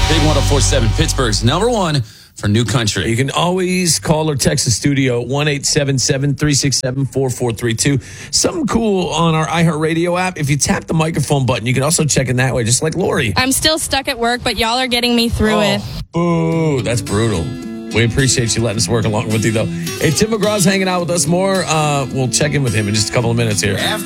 Big 104.7, Pittsburgh's number one for new country. You can always call or text the studio, 1-877-367-4432. Something cool on our iHeartRadio app. If you tap the microphone button, you can also check in that way, just like Lori. I'm still stuck at work, but y'all are getting me through it. Boo, that's brutal. We appreciate you letting us work along with you, though. Hey, Tim McGraw's hanging out with us more. We'll check in with him in just a couple of minutes here.